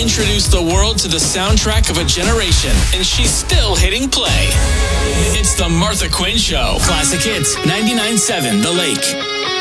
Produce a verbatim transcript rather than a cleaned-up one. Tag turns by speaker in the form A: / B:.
A: introduced the world to the soundtrack of a generation, and she's still hitting play. It's the Martha Quinn Show. Classic Hits, ninety-nine point seven The Lake.